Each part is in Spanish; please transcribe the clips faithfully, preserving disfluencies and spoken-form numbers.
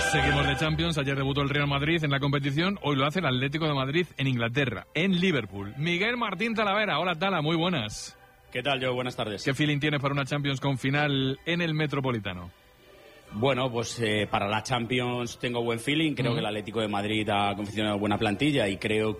Seguimos de Champions. Ayer debutó el Real Madrid en la competición. Hoy lo hace el Atlético de Madrid en Inglaterra, en Liverpool. Miguel Martín Talavera. Hola, Tala, muy buenas. ¿Qué tal, Joe? Buenas tardes. ¿Qué feeling tienes para una Champions con final en el Metropolitano? Bueno, pues eh, para la Champions tengo buen feeling. Creo uh-huh. que el Atlético de Madrid ha confeccionado buena plantilla y creo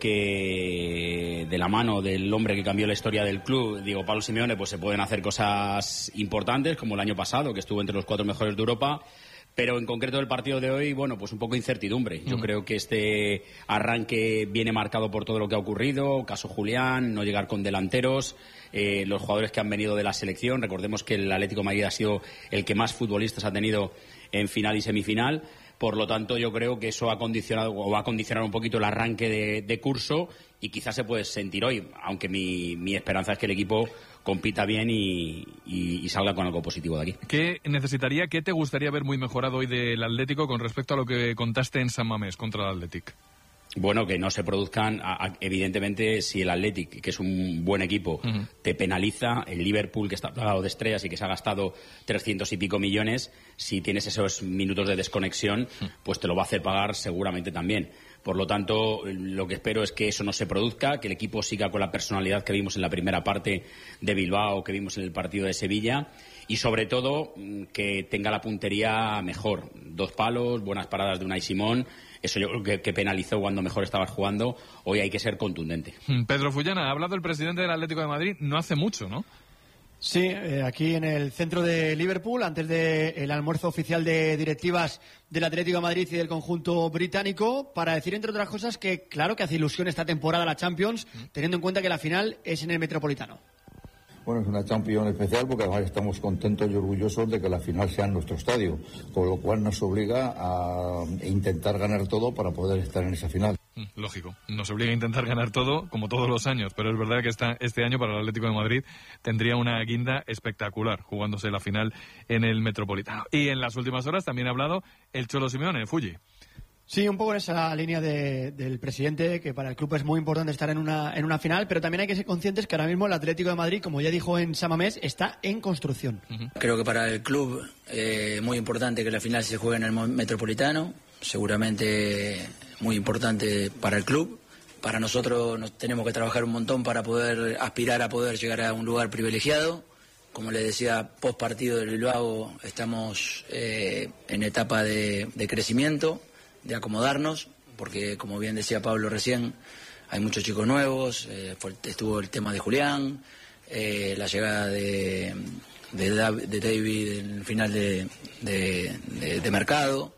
que de la mano del hombre que cambió la historia del club, Diego Pablo Simeone, pues se pueden hacer cosas importantes, como el año pasado, que estuvo entre los cuatro mejores de Europa. Pero en concreto el partido de hoy, bueno, pues un poco incertidumbre. Yo uh-huh. creo que este arranque viene marcado por todo lo que ha ocurrido, caso Julián, no llegar con delanteros, eh, los jugadores que han venido de la selección. Recordemos que el Atlético de Madrid ha sido el que más futbolistas ha tenido en final y semifinal. Por lo tanto, yo creo que eso ha condicionado o va a condicionar un poquito el arranque de, de curso y quizás se puede sentir hoy, aunque mi, mi esperanza es que el equipo compita bien y, y, y salga con algo positivo de aquí. ¿Qué necesitaría, qué te gustaría ver muy mejorado hoy del Atlético con respecto a lo que contaste en San Mamés contra el Athletic? Bueno, que no se produzcan, evidentemente, si el Athletic, que es un buen equipo, uh-huh. te penaliza, el Liverpool, que está plagado de estrellas y que se ha gastado trescientos y pico millones, si tienes esos minutos de desconexión, uh-huh. pues te lo va a hacer pagar seguramente también. Por lo tanto, lo que espero es que eso no se produzca, que el equipo siga con la personalidad que vimos en la primera parte de Bilbao, que vimos en el partido de Sevilla, y sobre todo que tenga la puntería mejor. Dos palos, buenas paradas de Unai Simón. Eso yo creo que, que penalizó cuando mejor estabas jugando. Hoy hay que ser contundente. Pedro Fullana, ha hablado el presidente del Atlético de Madrid no hace mucho, ¿no? Sí, eh, aquí en el centro de Liverpool, antes del almuerzo oficial de directivas del Atlético de Madrid y del conjunto británico, para decir, entre otras cosas, que claro que hace ilusión esta temporada la Champions, teniendo en cuenta que la final es en el Metropolitano. Bueno, es una Champions especial porque además estamos contentos y orgullosos de que la final sea en nuestro estadio, con lo cual nos obliga a intentar ganar todo para poder estar en esa final. Lógico, nos obliga a intentar ganar todo, como todos los años, pero es verdad que esta, este año para el Atlético de Madrid tendría una guinda espectacular, jugándose la final en el Metropolitano. Y en las últimas horas también ha hablado el Cholo Simeone, Fulli. Sí, un poco en esa línea de, del presidente, que para el club es muy importante estar en una, en una final, pero también hay que ser conscientes que ahora mismo el Atlético de Madrid, como ya dijo en San Mamés, está en construcción. Uh-huh. Creo que para el club es eh, muy importante que la final se juegue en el Metropolitano, seguramente muy importante para el club. Para nosotros nos tenemos que trabajar un montón para poder aspirar a poder llegar a un lugar privilegiado. Como les decía, post partido del Bilbao estamos eh, en etapa de, de crecimiento, de acomodarnos, porque como bien decía Pablo recién, hay muchos chicos nuevos, eh, fue, estuvo el tema de Julián, eh, la llegada de, de, de David en el final de, de, de, de mercado,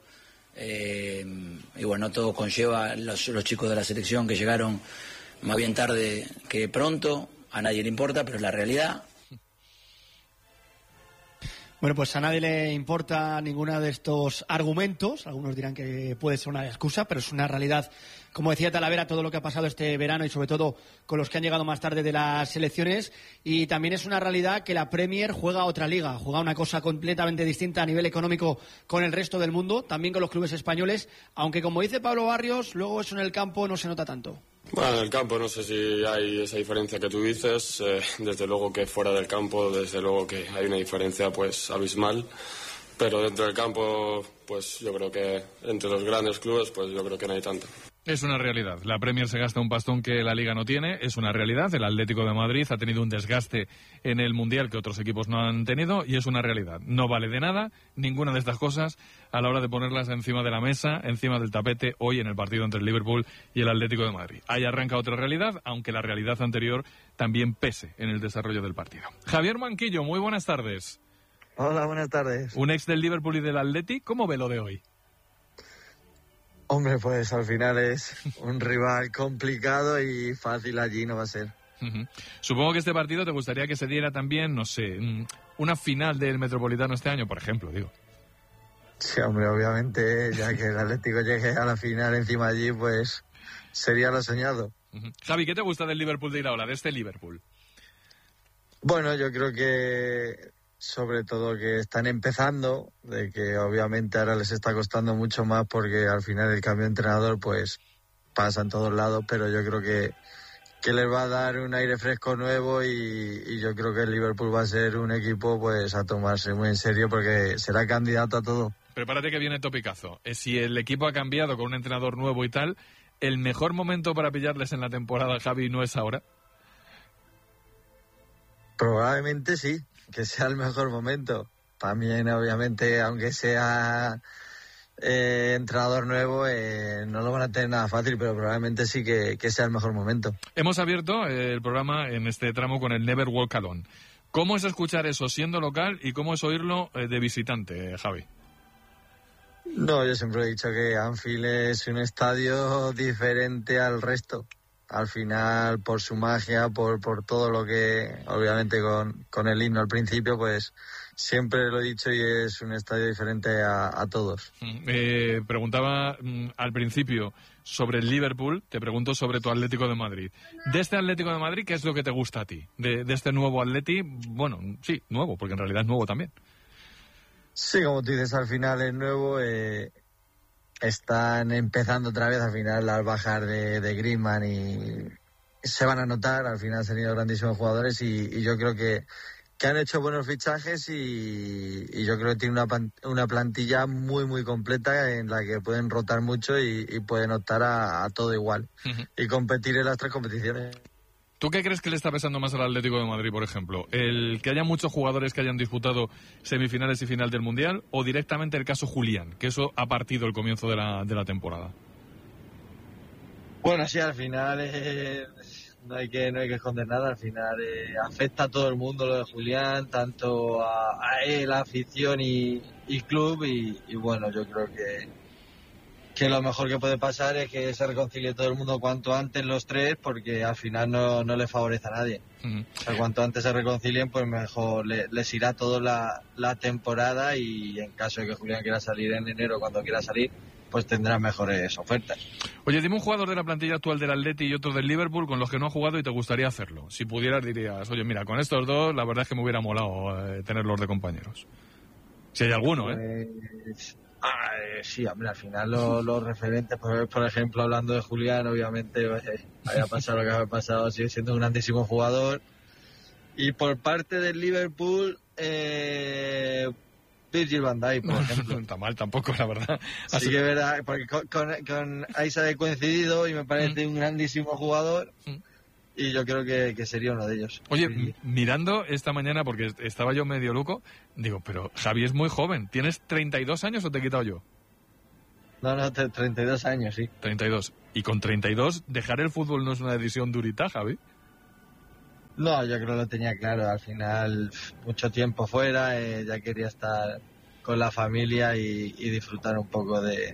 eh, y bueno, todo conlleva los, los chicos de la selección que llegaron más bien tarde que pronto, a nadie le importa, pero es la realidad. Bueno, pues a nadie le importa ninguno de estos argumentos. Algunos dirán que puede ser una excusa, pero es una realidad. Como decía Talavera, todo lo que ha pasado este verano y sobre todo con los que han llegado más tarde de las selecciones. Y también es una realidad que la Premier juega otra liga, juega una cosa completamente distinta a nivel económico con el resto del mundo, también con los clubes españoles, aunque como dice Pablo Barrios, luego eso en el campo no se nota tanto. Bueno, en el campo no sé si hay esa diferencia que tú dices, eh, desde luego que fuera del campo, desde luego que hay una diferencia pues abismal, pero dentro del campo pues yo creo que entre los grandes clubes pues yo creo que no hay tanto. Es una realidad. La Premier se gasta un pastón que la Liga no tiene. Es una realidad. El Atlético de Madrid ha tenido un desgaste en el Mundial que otros equipos no han tenido y es una realidad. No vale de nada ninguna de estas cosas a la hora de ponerlas encima de la mesa, encima del tapete, hoy en el partido entre el Liverpool y el Atlético de Madrid. Ahí arranca otra realidad, aunque la realidad anterior también pese en el desarrollo del partido. Javier Manquillo, muy buenas tardes. Hola, buenas tardes. Un ex del Liverpool y del Atlético, ¿cómo ve lo de hoy? Hombre, pues al final es un rival complicado y fácil allí no va a ser. Uh-huh. Supongo que este partido te gustaría que se diera también, no sé, una final del Metropolitano este año, por ejemplo, digo. Sí, hombre, obviamente, ya que el Atlético llegue a la final encima allí, pues sería lo soñado. Uh-huh. Javi, ¿qué te gusta del Liverpool de Iraola, de este Liverpool? Bueno, yo creo que sobre todo que están empezando, de que obviamente ahora les está costando mucho más porque al final el cambio de entrenador pues pasa en todos lados, pero yo creo que, que les va a dar un aire fresco nuevo y, y yo creo que el Liverpool va a ser un equipo pues a tomarse muy en serio porque será candidato a todo. prepárate que viene topicazo. Eh, si el equipo ha cambiado con un entrenador nuevo y tal, ¿el mejor momento para pillarles en la temporada, Javi, no es ahora? Probablemente sí, que sea el mejor momento. También, obviamente, aunque sea eh, entrenador nuevo, eh, no lo van a tener nada fácil, pero probablemente sí que, que sea el mejor momento. Hemos abierto el programa en este tramo con el Never Walk Alone. ¿Cómo es escuchar eso siendo local y cómo es oírlo eh, de visitante, Javi? No, yo siempre he dicho que Anfield es un estadio diferente al resto. Al final, por su magia, por, por todo lo que, obviamente con, con el himno al principio, pues siempre lo he dicho y es un estadio diferente a, a todos. Eh, preguntaba mm, al principio sobre el Liverpool, te pregunto sobre tu Atlético de Madrid. De este Atlético de Madrid, ¿qué es lo que te gusta a ti? De, de este nuevo Atleti, bueno, sí, nuevo, porque en realidad es nuevo también. Sí, como tú dices, al final es nuevo. Eh, están empezando otra vez, al final, al bajar de, de Griezmann y se van a notar. Al final se han ido grandísimos jugadores y, y yo creo que, que han hecho buenos fichajes y, y yo creo que tiene una, una plantilla muy, muy completa en la que pueden rotar mucho y, y pueden optar a, a todo igual uh-huh. y competir en las tres competiciones. ¿Tú qué crees que le está pesando más al Atlético de Madrid, por ejemplo? ¿El que haya muchos jugadores que hayan disputado semifinales y final del Mundial o directamente el caso Julián, que eso ha partido el comienzo de la, de la temporada? Bueno, sí, al final eh, no hay que no hay que esconder nada. Al final eh, afecta a todo el mundo lo de Julián, tanto a, a él, a afición y, y club. Y, y bueno, yo creo que... que lo mejor que puede pasar es que se reconcilie todo el mundo cuanto antes los tres, porque al final no, no le favorece a nadie. Uh-huh. O sea, cuanto antes se reconcilien, pues mejor le, les irá toda la, la temporada y en caso de que Julián quiera salir en enero, cuando quiera salir, pues tendrá mejores ofertas. Oye, dime un jugador de la plantilla actual del Atleti y otro del Liverpool con los que no ha jugado y te gustaría hacerlo. Si pudieras dirías, oye, mira, con estos dos la verdad es que me hubiera molado eh, tenerlos de compañeros. Si hay alguno, ¿eh? Pues... Ah, eh, sí, hombre, al final los, los referentes, pues, por ejemplo, hablando de Julián, obviamente, eh, haya pasado lo que haya pasado, sigue siendo un grandísimo jugador. Y por parte del Liverpool, eh, Virgil van Dijk, por ejemplo. No está mal tampoco, la verdad. Así sí que verdad, porque con, con, con Isaac he coincidido y me parece mm. un grandísimo jugador. Mm. Y yo creo que, que sería uno de ellos. Oye, sí. mirando esta mañana, porque estaba yo medio loco, digo, pero Javi es muy joven. ¿Tienes treinta y dos años o te he quitado yo? No, no, treinta y dos años, sí. treinta y dos. Y con treinta y dos, dejar el fútbol no es una decisión durita, Javi. No, yo creo que lo tenía claro. Al final, mucho tiempo fuera, eh, ya quería estar con la familia y, y disfrutar un poco de...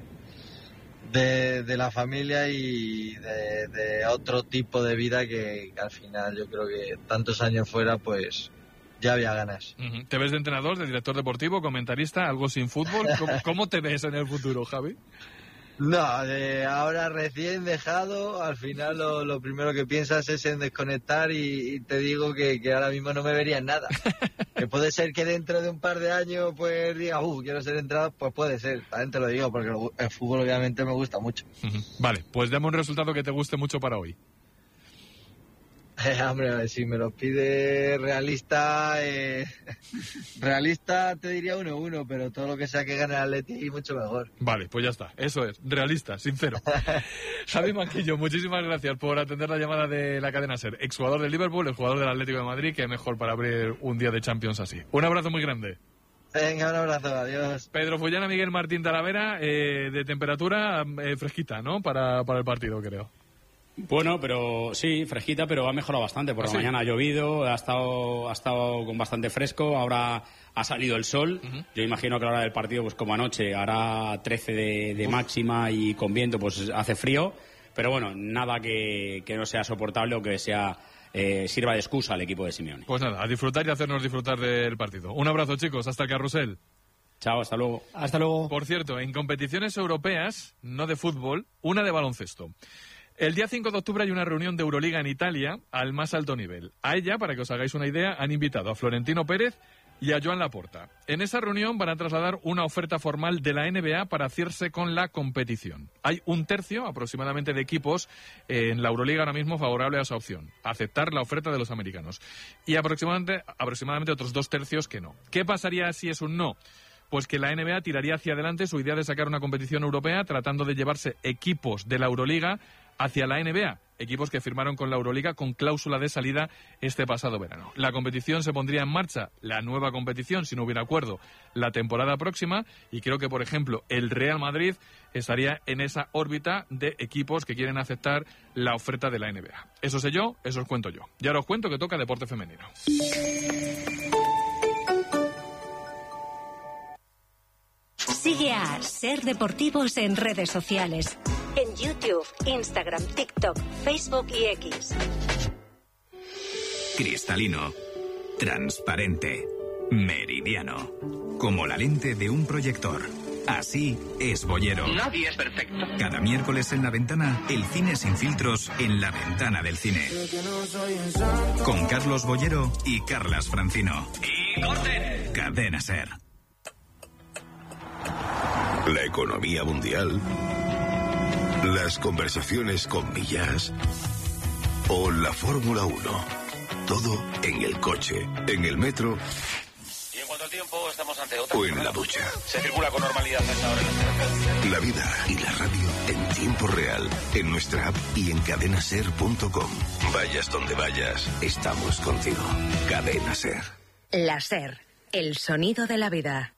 De, de la familia y de, de otro tipo de vida que, que al final yo creo que tantos años fuera pues ya había ganas. Uh-huh. ¿Te ves de entrenador, de director deportivo, comentarista, algo sin fútbol? ¿Cómo, cómo te ves en el futuro, Javi? No, de ahora recién dejado, al final lo, lo primero que piensas es en desconectar y, y te digo que, que ahora mismo no me vería en nada. Que puede ser que dentro de un par de años pues diga, uh, quiero ser entrenador, pues puede ser, también te lo digo, porque el fútbol obviamente me gusta mucho. Uh-huh. Vale, pues dame un resultado que te guste mucho para hoy. Eh, hombre, si me lo pide realista, eh, realista te diría uno uno, pero todo lo que sea que gane el Atleti mucho mejor. Vale, pues ya está, eso es, realista, sincero. Javi Manquillo, muchísimas gracias por atender la llamada de la cadena SER. Exjugador del Liverpool, el jugador del Atlético de Madrid, que mejor para abrir un día de Champions así. Un abrazo muy grande. Venga, un abrazo, adiós. Pedro Fullana, Miguel Martín Talavera, eh, de temperatura eh, fresquita, ¿no? Para, para el partido, creo. Bueno, pero sí, fresquita, pero ha mejorado bastante. Por ¿Ah, la sí? mañana ha llovido, ha estado, ha estado con bastante fresco, ahora ha salido el sol. Uh-huh. Yo imagino que a la hora del partido, pues como anoche, hará trece de, de máxima y con viento, pues hace frío. Pero bueno, nada que, que no sea soportable o que sea eh, sirva de excusa al equipo de Simeone. Pues nada, a disfrutar y hacernos disfrutar del partido. Un abrazo, chicos, hasta el carrusel. Chao, hasta luego. Hasta luego. Por cierto, en competiciones europeas, no de fútbol, una de baloncesto. El día cinco de octubre hay una reunión de Euroliga en Italia al más alto nivel. A ella, para que os hagáis una idea, han invitado a Florentino Pérez y a Joan Laporta. En esa reunión van a trasladar una oferta formal de la N B A para hacerse con la competición. Hay un tercio aproximadamente de equipos en la Euroliga ahora mismo favorable a esa opción, aceptar la oferta de los americanos. Y aproximadamente, aproximadamente otros dos tercios que no. ¿Qué pasaría si es un no? Pues que la N B A tiraría hacia adelante su idea de sacar una competición europea tratando de llevarse equipos de la Euroliga hacia la N B A, equipos que firmaron con la Euroliga con cláusula de salida este pasado verano. La competición se pondría en marcha, la nueva competición, si no hubiera acuerdo, la temporada próxima, y creo que, por ejemplo, el Real Madrid estaría en esa órbita de equipos que quieren aceptar la oferta de la N B A. Eso sé yo, eso os cuento yo. Y ahora os cuento que toca deporte femenino. Sigue a Ser Deportivos en redes sociales. En YouTube, Instagram, TikTok, Facebook y X. Cristalino, transparente, meridiano, como la lente de un proyector. Así es Boyero. Nadie es perfecto. Cada miércoles en La Ventana, el cine sin filtros en la ventana del cine. Con Carlos Boyero y Carlas Francino. ¡Y corten! Cadena SER. La economía mundial, las conversaciones con Millás o la Fórmula uno. Todo en el coche, en el metro y en cuanto al tiempo estamos ante otra o en la ducha. Se circula con normalidad a esta hora en las carreteras. La vida y la radio en tiempo real, en nuestra app y en cadena ser punto com. Vayas donde vayas, estamos contigo. Cadena SER. La SER, el sonido de la vida.